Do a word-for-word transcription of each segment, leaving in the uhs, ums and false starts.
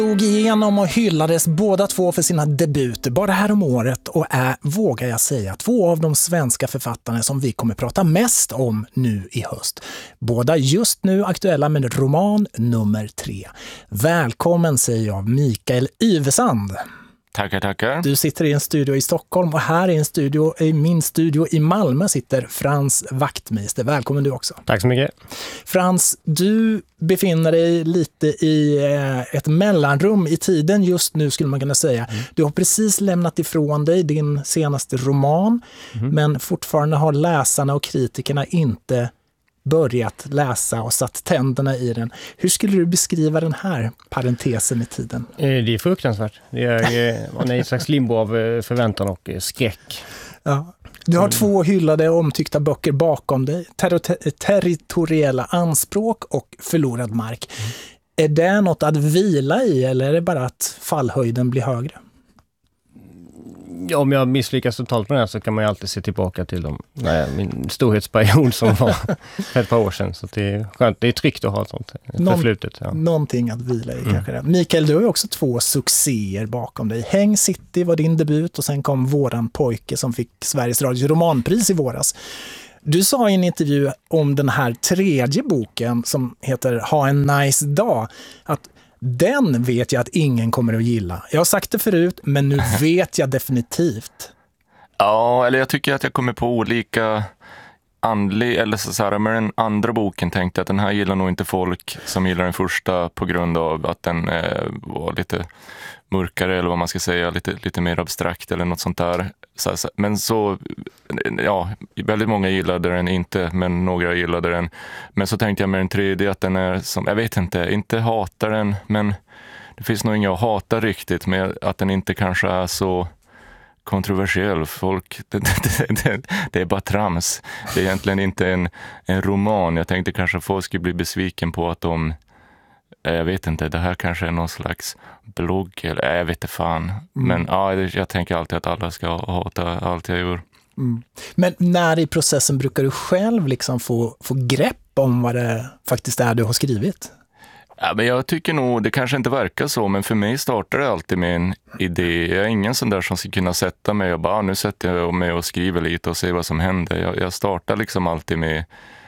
Tog igenom och hyllades båda två för sina debuter bara här om året och är, vågar jag säga, två av de svenska författarna som vi kommer prata mest om nu i höst. Båda just nu aktuella med roman nummer tre. Välkommen säger jag, Mikael Yvesand. Tackar, tackar. Du sitter i en studio i Stockholm och här i en studio, i min studio i Malmö sitter Frans Wachtmeister. Välkommen du också. Tack så mycket. Frans, du befinner dig lite i ett mellanrum i tiden just nu skulle man kunna säga. Mm. Du har precis lämnat ifrån dig din senaste roman, mm. men fortfarande har läsarna och kritikerna inte börjat läsa och satt tänderna i den. Hur skulle du beskriva den här parentesen i tiden? Det är fruktansvärt. Det är, man är i en slags limbo av förväntan och skräck. Ja. Du har mm. två hyllade och omtyckta böcker bakom dig. Ter- territoriella anspråk och förlorad mark. Mm. Är det något att vila i eller är det bara att fallhöjden blir högre? Ja, om jag misslyckas totalt med det här så kan man ju alltid se tillbaka till dem. Nej, min storhetsperiod som var för ett par år sedan. Så det är skönt. Det är tryggt att ha ett sånt Någon, förflutet. Ja. Någonting att vila i mm. kanske. Det. Mikael, du har ju också två succéer bakom dig. Häng City var din debut och sen kom Våran pojke som fick Sveriges Radios romanpris i våras. Du sa i en intervju om den här tredje boken som heter Ha en nice dag att den vet jag att ingen kommer att gilla. Jag har sagt det förut, men nu vet jag definitivt. Ja, eller jag tycker att jag kommer på olika andlig, eller så här, med den andra boken tänkte jag att den här gillar nog inte folk som gillar den första på grund av att den eh, var lite mörkare eller vad man ska säga, lite, lite mer abstrakt eller något sånt där. Så, så, men så, ja, väldigt många gillade den inte, men några gillade den. Men så tänkte jag med den tredje att den är som, jag vet inte, inte hatar den, men det finns nog inga att hata riktigt med att den inte kanske är så kontroversiell. Folk, det, det, det, det är bara trams. Det är egentligen inte en, en roman. Jag tänkte kanske folk skulle bli besviken på att de jag vet inte, det här kanske är någon slags blogg eller jag vet inte fan. Mm. Men ja, jag tänker alltid att alla ska hata allt jag gör. Mm. Men när i processen brukar du själv liksom få, få grepp om vad det faktiskt är du har skrivit? Ja, men jag tycker nog, det kanske inte verkar så, men för mig startar det alltid med en idé. Jag är ingen sån där som ska kunna sätta mig och bara, ah, nu sätter jag mig och skriver lite och ser vad som händer. Jag, jag startar liksom alltid med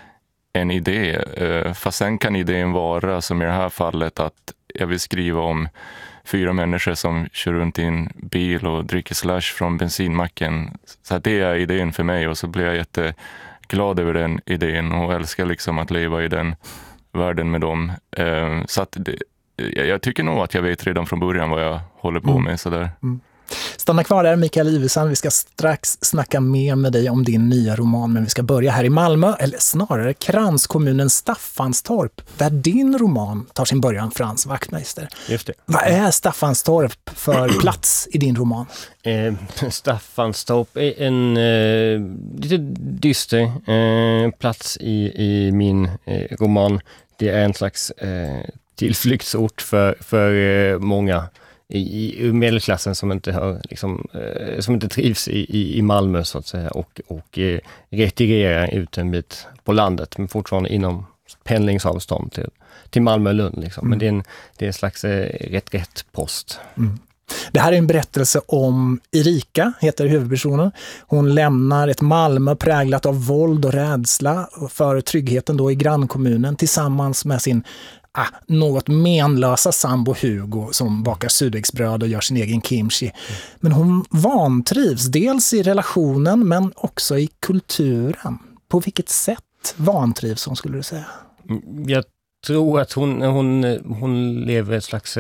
en idé, fast sen kan idén vara som i det här fallet att jag vill skriva om fyra människor som kör runt i en bil och dricker slush från bensinmacken. Så det är idén för mig och så blir jag jätteglad över den idén och älskar liksom att leva i den världen med dem. Så att det, jag tycker nog att jag vet redan från början vad jag håller på med. Sådär. Mm. Stanna kvar där, Mikael Yvesand. Vi ska strax snacka mer med dig om din nya roman, men vi ska börja här i Malmö, eller snarare kranskommunen Staffanstorp, där din roman tar sin början, Frans Wachtmeister. Just det. Vad är Staffanstorp för plats i din roman? Eh, Staffanstorp är en eh, lite dyster eh, plats i, i min eh, roman. Det är en slags eh, tillflyktsort för, för eh, många i, i medelklassen som inte har liksom, eh, som inte trivs i, i, i Malmö så att säga och, och eh, retirerar ut en bit på landet men fortfarande inom pendlingsavstånd till, till Malmö och Lund liksom. Mm. Men det är en, det är en slags eh, reträttpost. Mm. Det här är en berättelse om Erika, heter huvudpersonen. Hon lämnar ett Malmö präglat av våld och rädsla för tryggheten då i grannkommunen tillsammans med sin Ah, något menlösa sambo Hugo som bakar surdegsbröd och gör sin egen kimchi. Men hon vantrivs dels i relationen men också i kulturen. På vilket sätt vantrivs hon, skulle du säga? Jag tror att hon, hon, hon lever ett slags...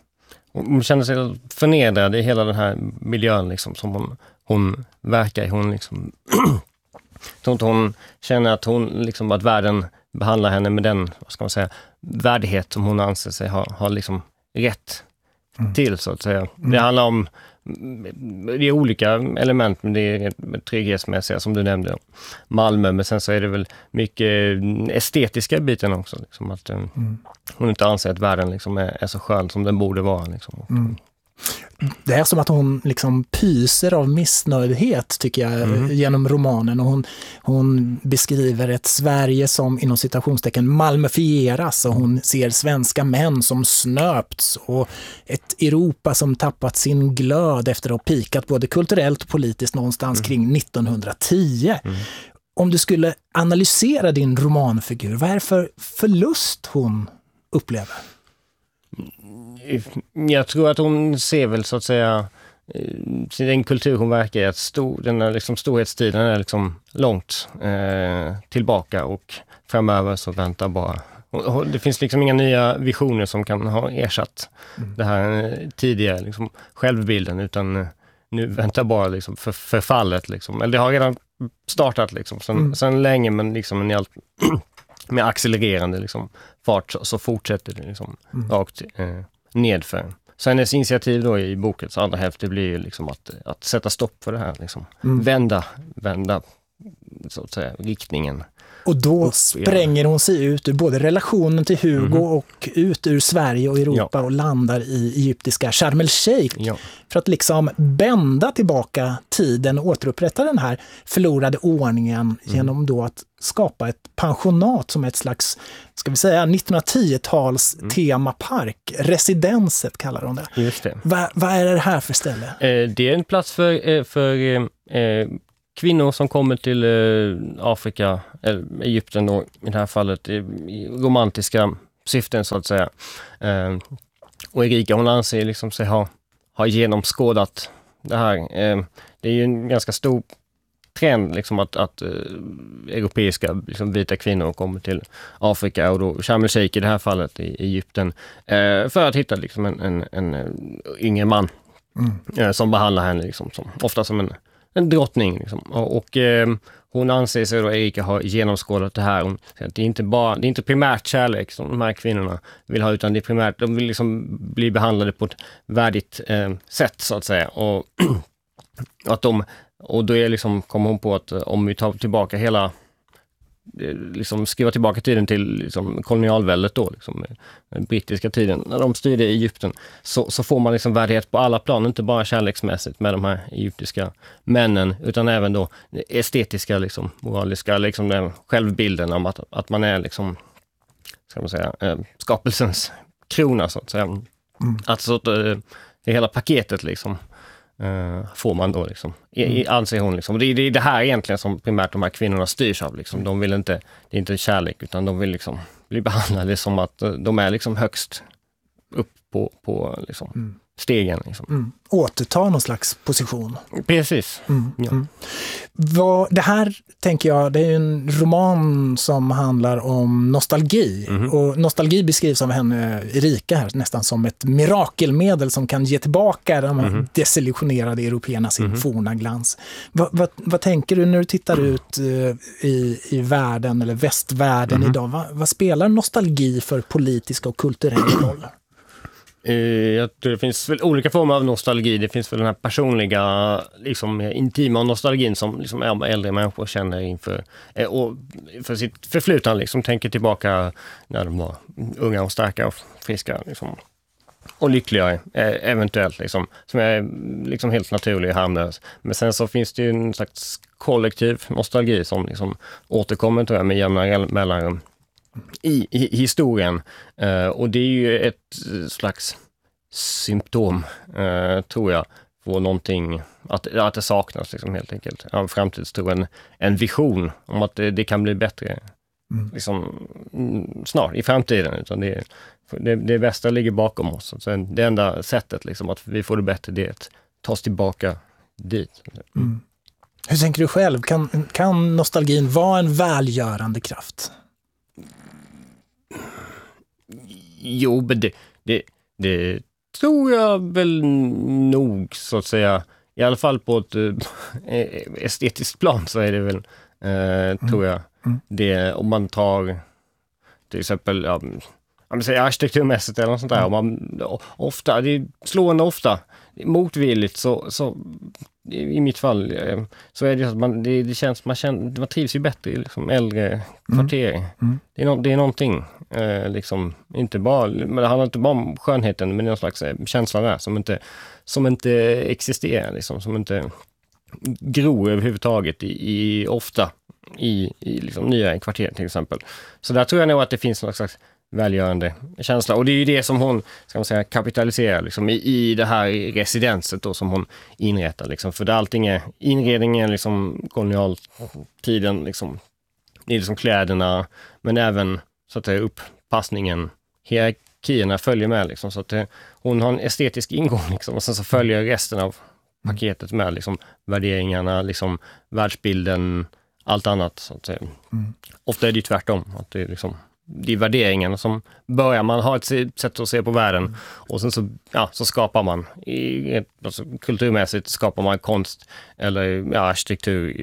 Hon känner sig förnedrad i hela den här miljön liksom, som hon, hon verkar i. Hon, liksom, hon känner att, hon, liksom, att världen behandlar henne med den, vad ska man säga, värdighet som hon anser sig ha, ha liksom rätt mm. till så att säga. Mm. Det handlar om det är olika element, men det är trygghetsmässiga som du nämnde. Malmö, men sen så är det väl mycket estetiska biten också. Liksom, att mm. hon inte anser att världen liksom är, är så skön som den borde vara. Liksom. Mm. det är som att hon liksom pyser av missnöjdhet, tycker jag, mm. genom romanen. Och hon, hon beskriver ett Sverige som inom citationstecken malmöfieras, och hon ser svenska män som snöpts och ett Europa som tappat sin glöd efter att ha pikat både kulturellt och politiskt någonstans mm. kring nittonhundratio. Mm. Om du skulle analysera din romanfigur, vad är det för förlust hon upplever? Jag tror att hon ser väl så att säga den kultur hon verkar i, att stor, den är liksom storhetstiden är liksom långt eh, tillbaka, och framöver så väntar bara. Och det finns liksom inga nya visioner som kan ha ersatt mm. det här tidigare liksom självbilden, utan nu väntar bara liksom för, förfallet liksom. Eller det har redan startat liksom sen, mm. sen länge, men liksom i allt med accelererande liksom fart så, så fortsätter det liksom mm. rakt eh, nedför. Så hennes initiativ då i bokens andra hälft, det blir ju liksom att, att sätta stopp för det här liksom. Mm. Vända, vända så att säga riktningen. Och då spränger hon sig ut ur både relationen till Hugo mm. och ut ur Sverige och Europa ja. och landar i egyptiska Sharm el-Sheikh ja. för att liksom bända tillbaka tiden och återupprätta den här förlorade ordningen mm. genom då att skapa ett pensionat som ett slags, ska vi säga, nittonhundratio-tals mm. temapark. Residenset kallar de det. Just det. Va, vad är det här för ställe? Eh, det är en plats för, för eh, kvinnor som kommer till eh, Afrika, eller Egypten då, i det här fallet, i, i romantiska syften så att säga. Eh, och Erika, hon anser liksom sig ha, ha genomskådat det här. Eh, det är ju en ganska stor trend liksom att, att uh, europeiska liksom, vita kvinnor kommer till Afrika, och då Sharm el-Sheikh i det här fallet i Egypten uh, för att hitta liksom, en, en, en uh, yngre man mm. uh, som behandlar henne liksom, som, ofta som en, en drottning. Liksom. Och, och uh, hon anser sig då, Erika har genomskådat det här. Hon säger att det är inte bara, det är inte primärt kärlek som de här kvinnorna vill ha, utan det är primärt, de vill liksom bli behandlade på ett värdigt uh, sätt så att säga. Och att de Och då är liksom, kommer hon på att om vi tar tillbaka hela, liksom skriva tillbaka tiden till liksom kolonialväldet då, liksom, den brittiska tiden, när de styrde i Egypten, så, så får man liksom värdighet på alla plan, inte bara kärleksmässigt med de här egyptiska männen, utan även då estetiska, liksom, moraliska, liksom den självbilden om att, att man är liksom, ska man säga, eh, skapelsens krona så att säga. Mm. Alltså eh, det hela paketet liksom. Uh, får man då liksom, I, mm. anser hon liksom. Det är det, det här egentligen som primärt de här kvinnorna styrs av liksom. De vill inte, det är inte kärlek, utan de vill liksom bli behandlade som att uh, de är liksom högst upp på, på liksom, mm. stegen liksom. Mm. Återta någon slags position. Precis. Mm. Ja. Mm. Vad, det här tänker jag, det är en roman som handlar om nostalgi. Mm. Och nostalgi beskrivs av henne, Erika här, nästan som ett mirakelmedel som kan ge tillbaka de mm. desillusionerade européerna sin mm. forna glans. Va, va, vad tänker du när du tittar ut uh, i, i världen eller västvärlden mm. idag? Va, vad spelar nostalgi för politiska och kulturella roll? Jag tror det finns väl olika former av nostalgi. Det finns väl den här personliga, liksom intima nostalgin som liksom äldre människor känner inför och för sitt förflutna, liksom tänker tillbaka när de var unga och starka och friska liksom, och lyckliga eventuellt liksom, som är liksom helt naturlig och harmlös. Men sen så finns det ju en slags kollektiv nostalgi som liksom återkommer, tror jag, med jämna mellanrum I, i historien, uh, och det är ju ett slags symptom, uh, tror jag, på någonting, att, att det saknas liksom, helt enkelt, av framtidstro, en, en vision om att det, det kan bli bättre mm. liksom, mm, snart i framtiden, utan det, det, det bästa ligger bakom oss. Så det enda sättet liksom, att vi får det bättre, det är att ta oss tillbaka dit. Mm. Hur tänker du själv? Kan, kan nostalgin vara en välgörande kraft? Jo, men det, det, det tror jag väl nog, så att säga. I alla fall på ett äh, estetiskt plan så är det väl, äh, mm. tror jag. Mm. Det, om man tar till exempel, ja, man säger arkitekturmässigt eller något sånt där. Mm. Och man, ofta, det är slående ofta, motvilligt så, så i mitt fall så är det att man, det, det känns, man, känner, man trivs ju bättre i liksom äldre kvarter. Mm. Mm. Det, är no, det är någonting, eh, liksom, inte bara, men det handlar inte bara om skönheten, men det är någon slags eh, känsla där som inte, som inte existerar, liksom, som inte gror överhuvudtaget i, i, ofta i, i liksom, nya kvarter till exempel. Så där tror jag nog att det finns någon slags välgörande känsla. Och det är ju det som hon, ska man säga, kapitaliserar liksom, i, i det här residenset då, som hon inrättar. Liksom. För det allting är inredningen, liksom, kolonialtiden, liksom, det är liksom kläderna, men även så att det är upppassningen, hierarkierna följer med. Liksom, så att det, hon har en estetisk ingång liksom, och sen så följer resten av paketet med liksom, värderingarna, liksom, världsbilden, allt annat. Så att säga. Mm. Ofta är det ju tvärtom. Att det är liksom de värderingarna som börjar man ha ett sätt att se på världen mm. och sen så, ja, så skapar man i, alltså, kulturmässigt skapar man konst eller ja, arkitektur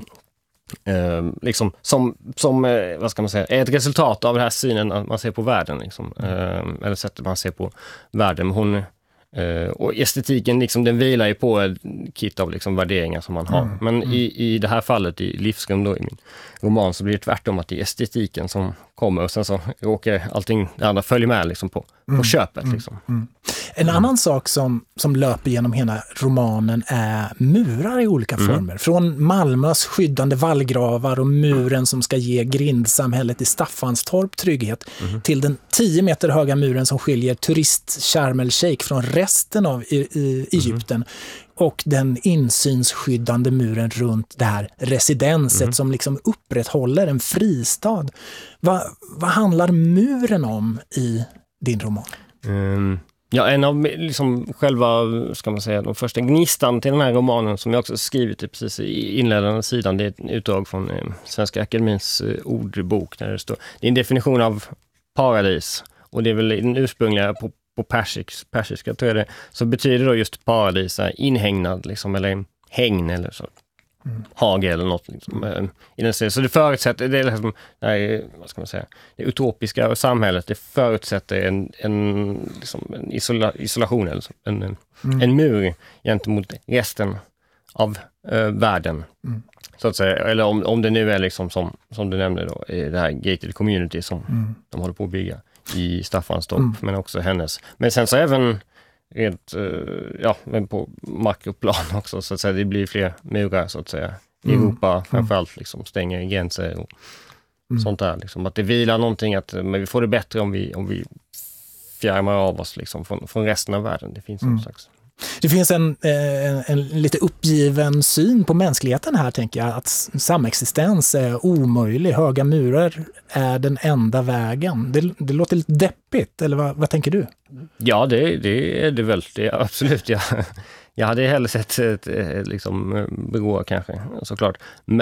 eh, liksom som, som eh, vad ska man säga, är ett resultat av den här synen att man ser på världen liksom, mm. eh, eller sättet man ser på världen. Hon Uh, och estetiken liksom, den vilar ju på ett kit av liksom, värderingar som man har. Mm, Men mm. I, i det här fallet, i Livsrum då, i min roman, så blir det tvärtom att det är estetiken som kommer och sen så råkar allting det andra följer med liksom, på, mm, på köpet. Mm, liksom. mm. En mm. annan sak som, som löper genom hela romanen är murar i olika mm. former. Från Malmös skyddande vallgravar och muren som ska ge grindsamhället i Staffanstorp trygghet mm. till den tio meter höga muren som skiljer turist Sharm el-Sheikh från resten av i, i, Egypten mm. och den insynsskyddande muren runt det här residenset mm. som liksom upprätthåller en fristad. Va, vad handlar muren om i din roman? Mm. Ja, en av liksom själva, ska man säga, de första gnistan till den här romanen som jag också skrivit precis i inledande sidan, det är ett utdrag från eh, Svenska Akademins eh, ordbok där det står, det är en definition av paradis och det är väl den ursprungliga på, på persisk, persiska tror jag det, så betyder då just paradis inhägnad liksom, eller hägn eller så. Mm. Hage eller något liksom, mm. i den serien. Så det förutsätter det är liksom, det här, vad ska man säga, det utopiska samhället, det förutsätter en, en, liksom, en isola, isolation eller så, en, mm. en mur gentemot resten av äh, världen mm. så att säga, eller om, om det nu är liksom som, som du nämnde då, det här gated community som mm. de håller på att bygga i Staffanstorp, mm. men också hennes, men sen så även rent, ja, men på makroplan också, så att säga, det blir fler murar så att säga. I mm. Europa framförallt liksom stänger gränser och mm. sånt där liksom. Att det vilar någonting att men vi får det bättre om vi, om vi fjärmar av oss liksom från, från resten av världen. Det finns mm. någon slags. Det finns en, en, en lite uppgiven syn på mänskligheten här, tänker jag, att samexistens är omöjlig. Höga murar är den enda vägen. Det, det låter lite deppigt, eller vad, vad tänker du? Ja, det, det är det väl. Det är absolut. Jag, jag hade hellre sett ett, ett, liksom, begå kanske, såklart.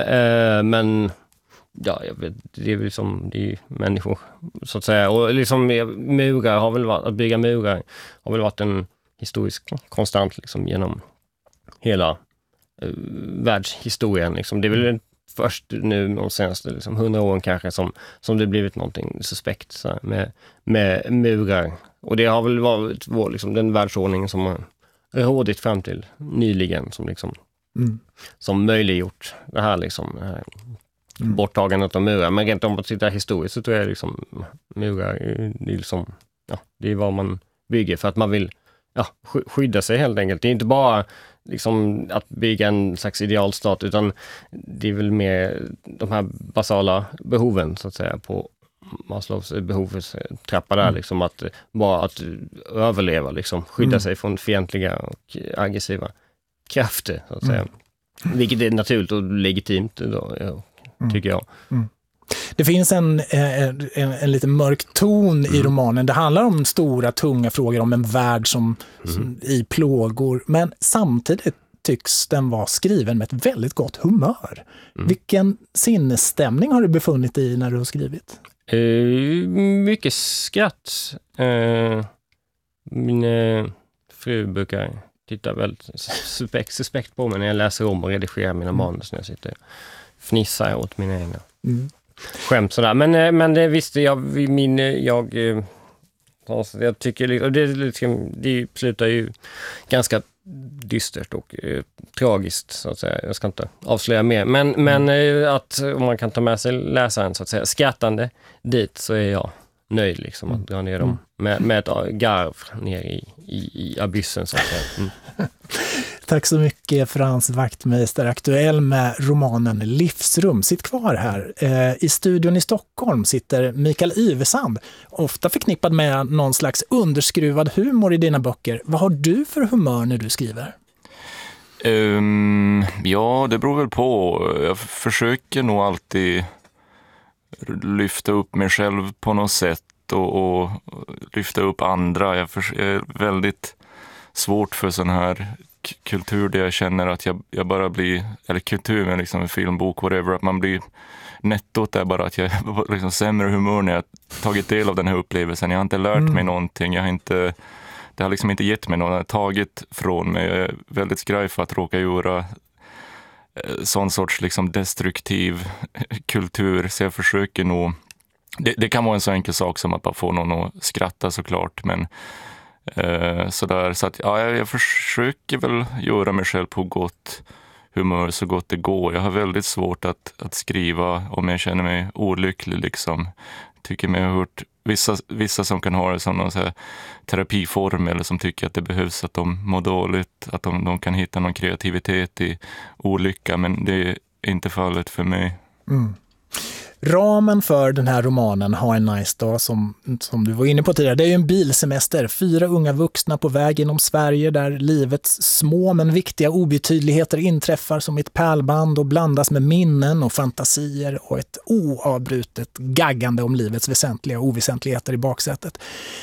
Men, men ja, jag vet, det är väl som det är människor, så att säga. Och liksom murar har väl varit, att bygga murar har väl varit en historisk konstant liksom, genom hela uh, världshistorien. Liksom. Det är väl först nu de senaste liksom, hundra åren kanske som, som det blivit någonting suspekt så här, med, med murar. Och det har väl varit vår, liksom, den världsordningen som har rådit fram till nyligen som, liksom, mm. som möjliggjort det här, liksom, det här mm. borttagandet av murar. Men rent om att titta historiskt så tror jag liksom, murar det är, liksom, ja, det är vad man bygger för att man vill ja, skydda sig helt enkelt. Det är inte bara liksom, att bygga en slags idealstat utan det är väl mer de här basala behoven så att säga på Maslows behovstrappa där, mm. liksom, att bara att överleva, liksom, skydda mm. sig från fientliga och aggressiva krafter så att säga. Mm. Vilket är naturligt och legitimt då, ja, tycker jag. Mm. Det finns en, en, en lite mörk ton mm. i romanen. Det handlar om stora, tunga frågor om en värld som, mm. som i plågor. Men samtidigt tycks den vara skriven med ett väldigt gott humör. Mm. Vilken sinnesstämning har du befunnit i när du har skrivit? Uh, mycket skratt. Uh, min uh, fru brukar titta väldigt suspekt, suspekt på mig när jag läser om och redigerar mina mm. manus när jag sitter och fnissar åt mina egna. Mm. Skämt sådär. Men, men det visste jag, min, jag konstigt. Jag tycker, och det, liksom, det slutar ju ganska dystert och eh, tragiskt, så att säga. Jag ska inte avslöja mer. Men, men eh, att om man kan ta med sig läsaren, så att säga, skrattande dit, så är jag nöjd liksom, att dra ner dem med, med ett garv ner i, i, i abyssen, så att säga. Mm. Tack så mycket, Frans Wachtmeister, aktuell med romanen Livsrum. Sitt kvar här. Eh, I studion i Stockholm sitter Mikael Ivesand, ofta förknippad med någon slags underskruvad humor i dina böcker. Vad har du för humör när du skriver? Um, ja, det beror väl på. Jag försöker nog alltid lyfta upp mig själv på något sätt och, och lyfta upp andra. Jag, för, jag är väldigt svårt för sån här kultur där jag känner att jag, jag bara blir, eller kultur med liksom en filmbok, whatever, att man blir nettot är bara att jag är liksom sämre humör när jag tagit del av den här upplevelsen. Jag har inte lärt mm. mig någonting, jag har inte, det har liksom inte gett mig något, det har tagit från mig. Jag är väldigt skraj för att råka göra sån sorts liksom destruktiv kultur, så jag försöker nog, det, det kan vara en så enkel sak som att bara få någon att skratta såklart, men eh, sådär, så att ja, jag, jag försöker väl göra mig själv på gott humör så gott det går. Jag har väldigt svårt att, att skriva om jag känner mig olycklig liksom. Tycker mig har hört vissa, vissa som kan ha det som någon så här terapiform, eller som tycker att det behövs att de mår dåligt, att de, de kan hitta någon kreativitet i olycka, men det är inte fallet för mig. Mm. Ramen för den här romanen Ha en nice dag, som, som du var inne på tidigare, det är ju en bilsemester. Fyra unga vuxna på väg genom Sverige där livets små men viktiga obetydligheter inträffar som ett pärlband och blandas med minnen och fantasier och ett oavbrutet gaggande om livets väsentliga och oväsentligheter i baksätet.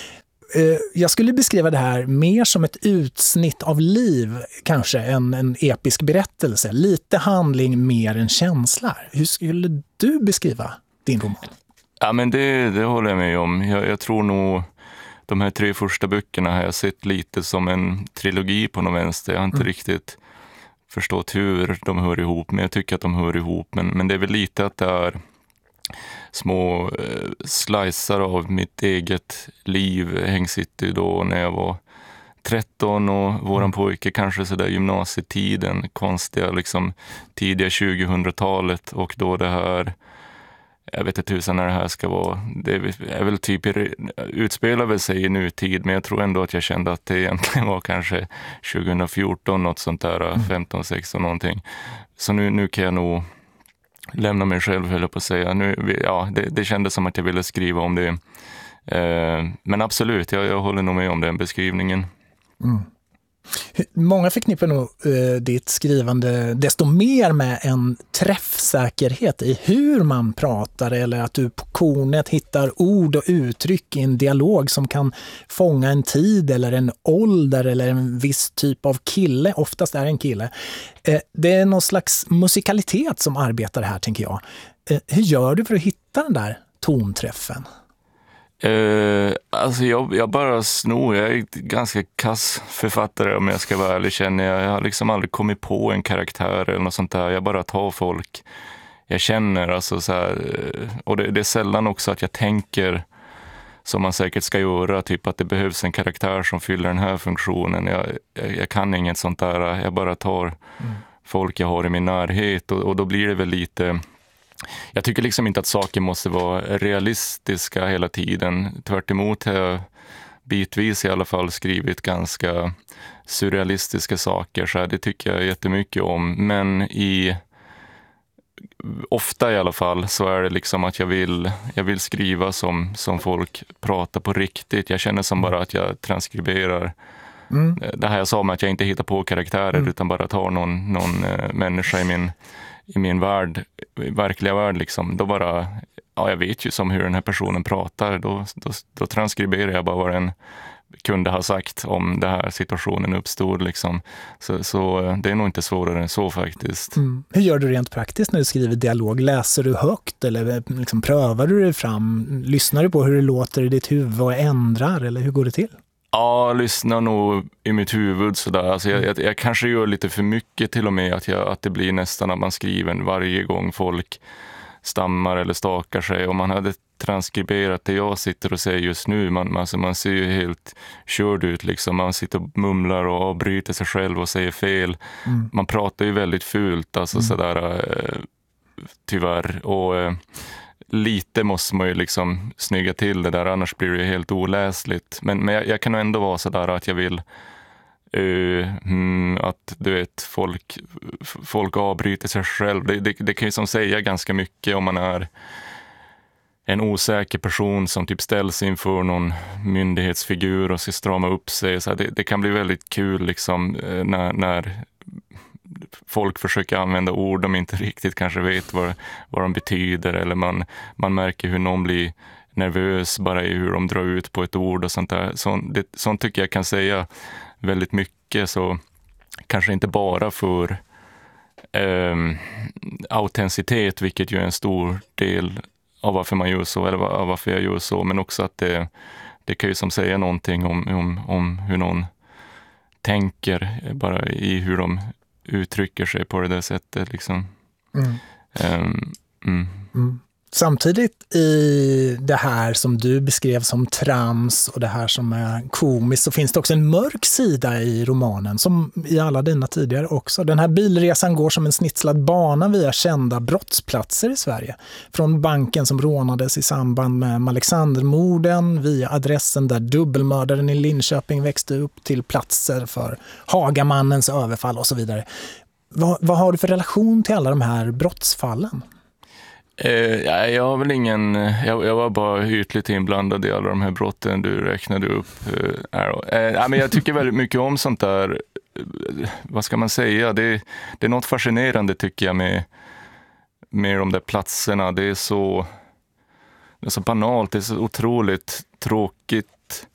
Jag skulle beskriva det här mer som ett utsnitt av liv, kanske en, en episk berättelse. Lite handling, mer än känsla. Hur skulle du beskriva din roman? Ja, men det, det håller jag med om. Jag, jag tror nog de här tre första böckerna har jag sett lite som en trilogi på något vänster. Jag har inte mm. riktigt förstått hur de hör ihop, men jag tycker att de hör ihop. Men, men det är väl lite att det är små eh, slicer av mitt eget liv. Hängcity då när jag var tretton och våran pojke kanske sådär gymnasietiden, konstiga liksom tidiga tjugohundratalet, och då det här, jag vet inte tusen när det här ska vara, det är väl typ utspelar väl sig i nutid, men jag tror ändå att jag kände att det egentligen var kanske tjugohundrafjorton, något sånt där, femton sexton någonting. Så nu, nu kan jag nog lämna mig själv, höll jag på att säga. Nu, ja, det, det kändes som att jag ville skriva om det. Eh, men absolut, jag, jag håller nog med om den beskrivningen. Mm. Många förknippar nog eh, ditt skrivande desto mer med en träffsäkerhet i hur man pratar, eller att du på kornet hittar ord och uttryck i en dialog som kan fånga en tid eller en ålder eller en viss typ av kille, oftast är en kille. Eh, det är någon slags musikalitet som arbetar här, tänker jag. Eh, hur gör du för att hitta den där tonträffen? Uh, alltså jag, jag bara snor, jag är ganska kass författare om jag ska vara ärlig, känner jag. Jag har liksom aldrig kommit på en karaktär eller något sånt där. Jag bara tar folk jag känner, alltså så här, och det, det är sällan också att jag tänker som man säkert ska göra, typ att det behövs en karaktär som fyller den här funktionen. Jag, jag, jag kan inget sånt där, jag bara tar mm. folk jag har i min närhet, och, och då blir det väl lite... Jag tycker liksom inte att saker måste vara realistiska hela tiden. Tvärt emot har jag bitvis i alla fall skrivit ganska surrealistiska saker. Så det tycker jag jättemycket om. Men i, ofta i alla fall så är det liksom att jag vill, jag vill skriva som, som folk pratar på riktigt. Jag känner som bara att jag transkriberar. Mm. Det här jag sa med att jag inte hittar på karaktärer mm. utan bara tar någon, någon äh, människa i min... i min värld, verkliga värld liksom, då bara, ja jag vet ju som hur den här personen pratar, då, då, då transkriberar jag bara vad den kunde ha sagt om den här situationen uppstod liksom. Så, så det är nog inte svårare än så faktiskt. Mm. Hur gör du rent praktiskt när du skriver dialog? Läser du högt eller liksom prövar du det fram? Lyssnar du på hur det låter i ditt huvud och ändrar, eller hur går det till? Ja, jag lyssnar nog i mitt huvud sådär. Alltså jag, jag, jag kanske gör lite för mycket till och med, att, jag, att det blir nästan att man skriver varje gång folk stammar eller stakar sig. Om man hade transkriberat det jag sitter och säger just nu, man, alltså man ser ju helt körd ut liksom. Man sitter och mumlar och avbryter sig själv och säger fel. Mm. Man pratar ju väldigt fult, alltså mm. sådär eh, tyvärr. Och eh, lite måste man ju liksom snygga till det där, annars blir det ju helt oläsligt. Men, men jag, jag kan ändå vara sådär att jag vill Uh, mm, att du vet folk, folk avbryter sig själv. Det, det, det kan ju som säga ganska mycket om man är en osäker person som typ ställs inför någon myndighetsfigur och ska strama upp sig. Så det, det kan bli väldigt kul liksom när, när folk försöker använda ord de inte riktigt kanske vet vad, vad de betyder, eller man, man märker hur någon blir nervös bara i hur de drar ut på ett ord och sånt där. Så, det, sånt tycker jag kan säga väldigt mycket, så kanske inte bara för eh, autenticitet, vilket ju är en stor del av varför man gör så, eller av varför jag gör så, men också att det, det kan ju som säga någonting om, om, om hur någon tänker, bara i hur de uttrycker sig på det där sättet liksom. Mm. Um, mm. Mm. Samtidigt i det här som du beskrev som trams och det här som är komiskt, så finns det också en mörk sida i romanen, som i alla dina tidigare också. Den här bilresan går som en snitslad bana via kända brottsplatser i Sverige. Från banken som rånades i samband med Alexandermorden, via adressen där dubbelmördaren i Linköping växte upp, till platser för Hagamannens överfall och så vidare. Vad, vad har du för relation till alla de här brottsfallen? Eh, jag har väl ingen, jag, jag var bara ytligt inblandad i alla de här brotten du räknade upp. Eh, eh, men jag tycker väldigt mycket om sånt där, vad ska man säga, det, det är något fascinerande tycker jag med, med de där platserna. Det är så, det är så banalt, det är så otroligt tråkigt,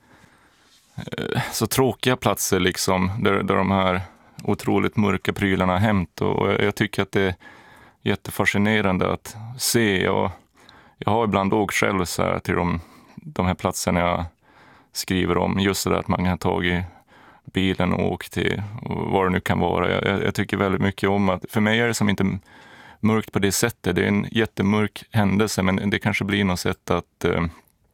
eh, så tråkiga platser liksom, där, där de här otroligt mörka prylarna har hämt, och jag tycker att det är jättefascinerande att se. Och jag har ibland åkt själv så här till de, de här platserna jag skriver om, just det där att man har tagit bilen och åkt till och vad det nu kan vara. Jag, jag tycker väldigt mycket om att, för mig är det som inte mörkt på det sättet, det är en jättemörk händelse, men det kanske blir något sätt att uh,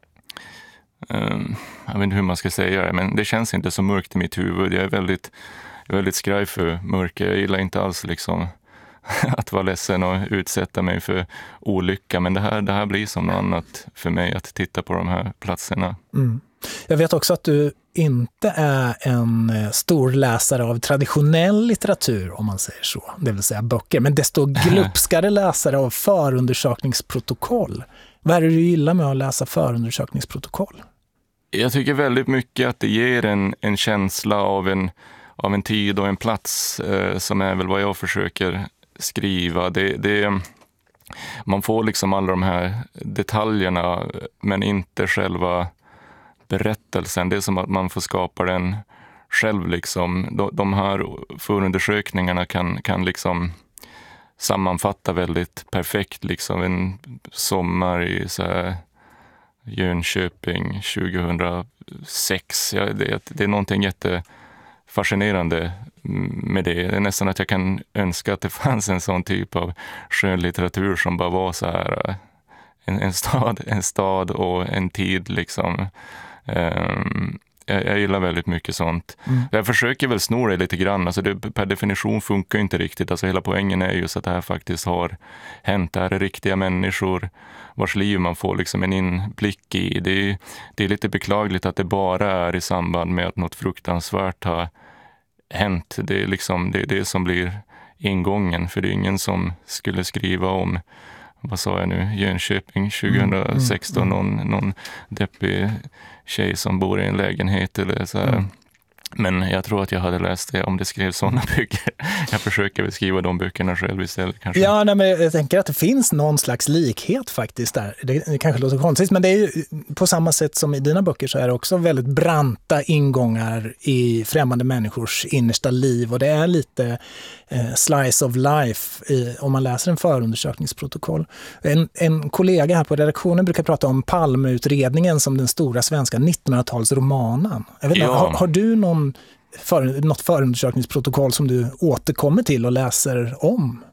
uh, jag vet inte hur man ska säga det, men det känns inte så mörkt i mitt huvud. Jag är väldigt, väldigt skraj för mörker, jag gillar inte alls liksom att vara ledsen och utsätta mig för olycka. Men det här, det här blir som något annat för mig, att titta på de här platserna. Mm. Jag vet också att du inte är en stor läsare av traditionell litteratur, om man säger så. Det vill säga böcker. Men desto glupskare läsare av förundersökningsprotokoll. Vad är det du gillar med att läsa förundersökningsprotokoll? Jag tycker väldigt mycket att det ger en, en känsla av en, av en tid och en plats eh, som är väl vad jag försöker skriva. Det, det, man får liksom alla de här detaljerna, men inte själva berättelsen. Det är som att man får skapa den själv liksom. De, de här förundersökningarna kan, kan liksom sammanfatta väldigt perfekt liksom en sommar i så här Jönköping tjugohundrasex. Ja, det, det är någonting jättefascinerande med det. Det är nästan att jag kan önska att det fanns en sån typ av skönlitteratur som bara var så här en, en stad, en stad och en tid liksom. Um, jag, jag gillar väldigt mycket sånt. Mm. Jag försöker väl snå det lite grann. Alltså det, per definition funkar inte riktigt. Alltså hela poängen är ju så att det här faktiskt har hänt. Det här är riktiga människor vars liv man får liksom en inblick i. Det är, det är lite beklagligt att det bara är i samband med att något fruktansvärt har hänt. Det är liksom det, är det som blir ingången. För det är ingen som skulle skriva om, vad sa jag nu, Jönköping tjugohundrasexton, mm, mm, mm. någon, någon deppig tjej som bor i en lägenhet eller så här. Mm. Men jag tror att jag hade läst det om det skrev sådana böcker. Jag försöker väl skriva de böckerna själv istället kanske. Ja, nej, men jag tänker att det finns någon slags likhet faktiskt där. Det, det kanske låter konstigt, men det är ju på samma sätt som i dina böcker så är det också väldigt branta ingångar i främmande människors innersta liv. Och det är lite eh, slice of life i, om man läser en förundersökningsprotokoll. En, en kollega här på redaktionen brukar prata om Palmeutredningen som den stora svenska nittonhundratalsromanen. Jag vet inte, ja. har, har du någon För, något förundersökningsprotokoll som du återkommer till och läser om?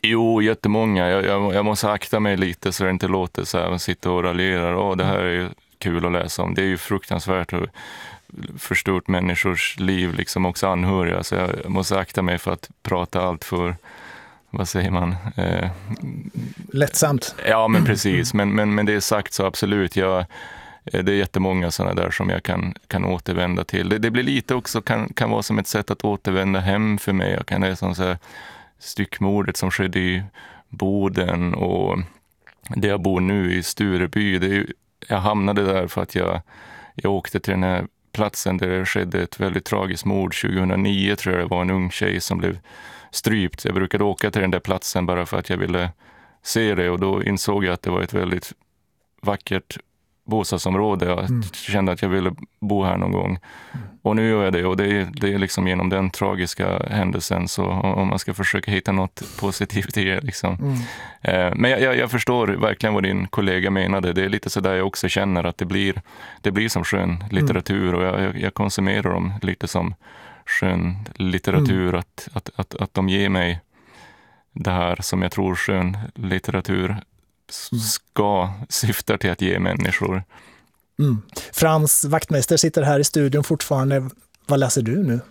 Jo, jättemånga. Jag, jag, jag måste akta mig lite så det inte låter så här. Man sitter och raljerar. Åh, det här är ju kul att läsa om. Det är ju fruktansvärt och förstört människors liv, liksom också anhöriga. Så jag måste akta mig för att prata allt för, vad säger man? Eh, Lättsamt. Ja, men precis. Men, men, men det är sagt så absolut. Jag, det är jättemånga sådana där som jag kan, kan återvända till. Det, det blir lite också, kan, kan vara som ett sätt att återvända hem för mig. Jag kan läsa om så här styckmordet som skedde i Boden och där jag bor nu i Stureby. Det är ju, jag hamnade där för att jag, jag åkte till den här platsen där det skedde ett väldigt tragiskt mord tjugohundranio, tror jag det var en ung tjej som blev strypt. Jag brukade åka till den där platsen bara för att jag ville se det och då insåg jag att det var ett väldigt vackert bostadsområde. Jag mm. kände att jag ville bo här någon gång. Mm. Och nu gör jag det och det är, det är liksom genom den tragiska händelsen så om man ska försöka hitta något positivt i det liksom. Mm. Eh, men jag, jag förstår verkligen vad din kollega menade. Det är lite så där jag också känner att det blir, det blir som skön litteratur mm. och jag, jag konsumerar dem lite som skön litteratur mm. att, att, att, att de ger mig det här som jag tror skön litteratur ska syfta till att ge människor. Mm. Frans Wachtmeister sitter här i studion fortfarande. Vad läser du nu?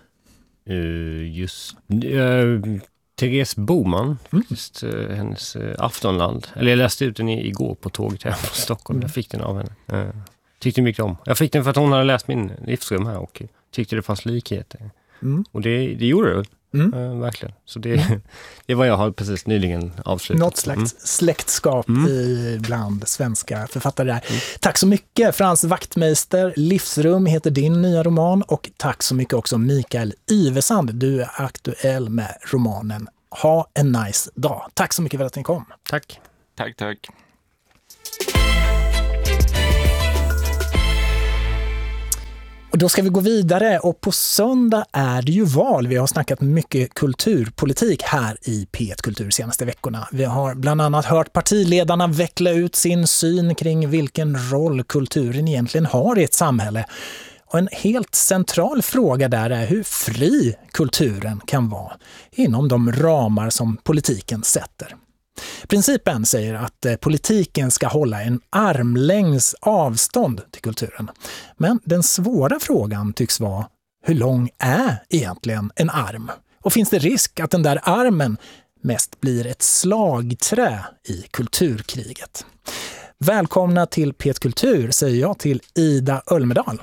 Uh, just uh, Therese Boman, mm. faktiskt, uh, hennes uh, Aftonland. Eller jag läste ut den i, igår på tåget här från Stockholm. Mm. Jag fick den av henne. Uh, tyckte mycket om. Jag fick den för att hon hade läst min livsrum här och tyckte det fanns likheter. Mm. Och det, det gjorde det. Mm. Uh, verkligen. Så det, det är vad jag har precis nyligen avslutat. Något slags mm. släktskap mm. i bland svenska författare där. Mm. Tack så mycket Frans Wachtmeister. Livsrum heter din nya roman och tack så mycket också Mikael Ivesand. Du är aktuell med romanen Ha en nice dag. Tack så mycket för att ni kom. Tack. Tack, tack. Och då ska vi gå vidare och på söndag är det ju val. Vi har snackat mycket kulturpolitik här i P ett Kultur senaste veckorna. Vi har bland annat hört partiledarna veckla ut sin syn kring vilken roll kulturen egentligen har i ett samhälle. Och en helt central fråga där är hur fri kulturen kan vara inom de ramar som politiken sätter. Principen säger att politiken ska hålla en armlängds avstånd till kulturen. Men den svåra frågan tycks vara, hur lång är egentligen en arm? Och finns det risk att den där armen mest blir ett slagträ i kulturkriget? Välkomna till P ett Kultur säger jag till Ida Ölmedal.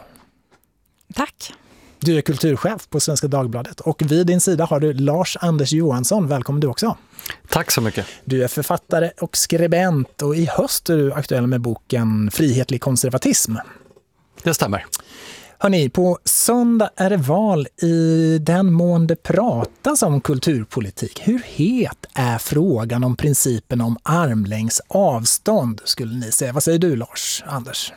Tack. Du är kulturchef på Svenska Dagbladet och vid din sida har du Lars Anders Johansson. Välkommen du också. Tack så mycket. Du är författare och skribent och i höst är du aktuell med boken Frihetlig konservatism. Det stämmer. Hörrni, på söndag är det val i den mån det pratas om kulturpolitik. Hur het är frågan om principen om armlängds avstånd skulle ni säga? Vad säger du Lars Anders?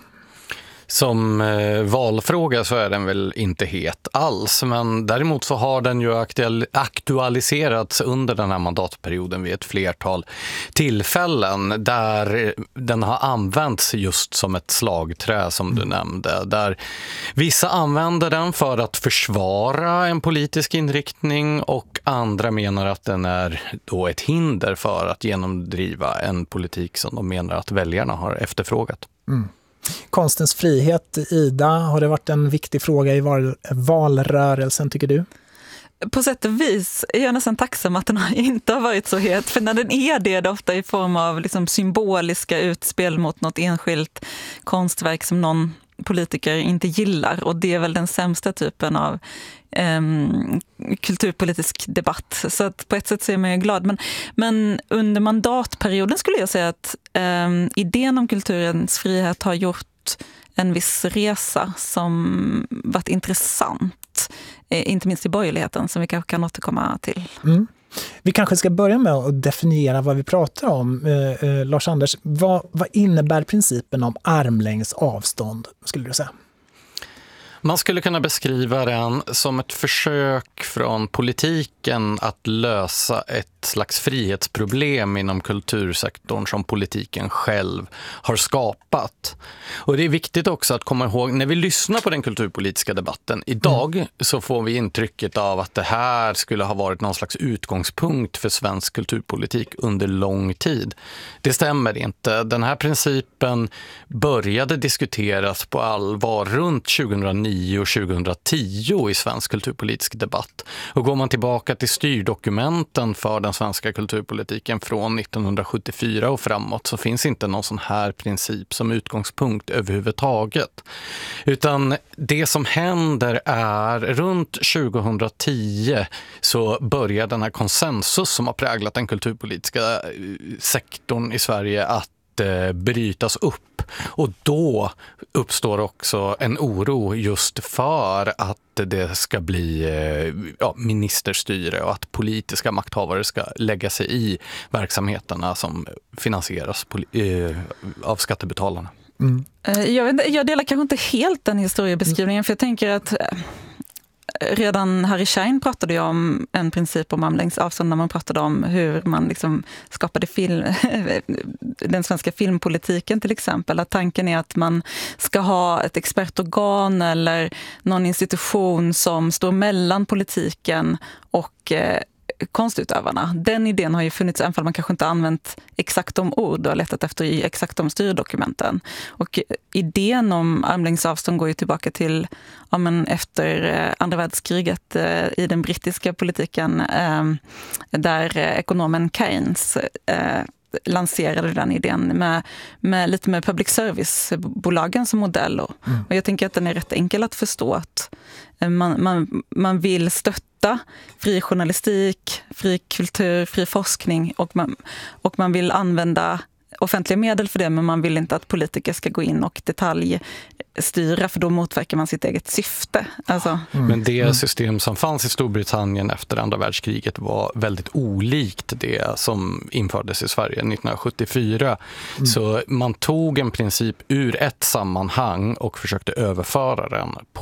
Som eh, valfråga så är den väl inte het alls, men däremot så har den ju aktuell, aktualiserats under den här mandatperioden vid ett flertal tillfällen där den har använts just som ett slagträ som du mm. nämnde, där vissa använder den för att försvara en politisk inriktning och andra menar att den är då ett hinder för att genomdriva en politik som de menar att väljarna har efterfrågat. Mm. Konstens frihet, Ida, har det varit en viktig fråga i val- valrörelsen tycker du? På sätt och vis är jag nästan tacksam att den inte har varit så het. För när den är det, är det ofta i form av liksom symboliska utspel mot något enskilt konstverk som någon politiker inte gillar. Och det är väl den sämsta typen av um, kulturpolitisk debatt. Så att på ett sätt så är man ju glad. Men, men under mandatperioden skulle jag säga att um, idén om kulturens frihet har gjort en viss resa som varit intressant. Inte minst i borgerligheten som vi kanske kan återkomma till. Mm. Vi kanske ska börja med att definiera vad vi pratar om. Eh, eh, Lars Anders, vad, vad innebär principen om armlängds avstånd skulle du säga? Man skulle kunna beskriva den som ett försök från politiken att lösa ett slags frihetsproblem inom kultursektorn som politiken själv har skapat. Och det är viktigt också att komma ihåg, när vi lyssnar på den kulturpolitiska debatten idag mm. så får vi intrycket av att det här skulle ha varit någon slags utgångspunkt för svensk kulturpolitik under lång tid. Det stämmer inte. Den här principen började diskuteras på allvar runt tjugohundranio och tjugohundratio i svensk kulturpolitisk debatt. Och går man tillbaka till styrdokumenten för den svenska kulturpolitiken från nittonhundrasjuttiofyra och framåt så finns inte någon sån här princip som utgångspunkt överhuvudtaget. Utan det som händer är runt tjugohundratio så börjar den här konsensus som har präglat den kulturpolitiska sektorn i Sverige att brytas upp. Och då uppstår också en oro just för att det ska bli ja, ministerstyre och att politiska makthavare ska lägga sig i verksamheterna som finansieras av skattebetalarna. Mm. Jag, vet, jag delar kanske inte helt den historiebeskrivningen, för jag tänker att redan Harry Schein pratade ju om en princip om armlängds avstånd när man pratade om hur man liksom skapade film, den svenska filmpolitiken till exempel. Att tanken är att man ska ha ett expertorgan eller någon institution som står mellan politiken och eh, konstutövarna. Den idén har ju funnits, även om man kanske inte använt exakt de ord och letat efter i exakt de styrdokumenten. Och idén om armlängds avstånd går ju tillbaka till ja, men efter andra världskriget eh, i den brittiska politiken eh, där ekonomen Keynes eh, lanserade den idén med, med lite med public service-bolagen som modell. Och, mm. och jag tänker att den är rätt enkel att förstå att man, man, man vill stötta fri journalistik, fri kultur, fri forskning och man, och man vill använda offentliga medel för det, men man vill inte att politiker ska gå in och detaljstyra, för då motverkar man sitt eget syfte. Alltså. Mm. Men det system som fanns i Storbritannien efter andra världskriget var väldigt olikt det som infördes i Sverige nittonhundrasjuttiofyra. Mm. Så man tog en princip ur ett sammanhang och försökte överföra den på